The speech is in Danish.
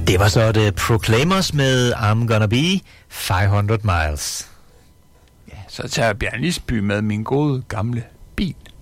Det var så The Proclaimers med I'm Gonna Be 500 Miles. Ja, så tager Bjørn Lisby med Min Gode Gamle Bil.